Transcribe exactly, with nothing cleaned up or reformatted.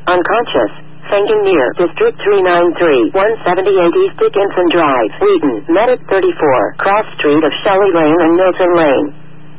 unconscious, fainting near District three ninety-three, one seventy-eight East Dickinson Drive, Wheaton, Medic thirty-four, cross street of Shelley Lane and Milton Lane.